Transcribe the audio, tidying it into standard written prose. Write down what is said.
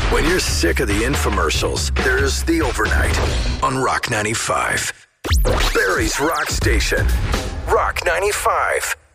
When you're sick of the infomercials, there's the overnight on Rock 95. Barrie's Rock Station. Rock 95.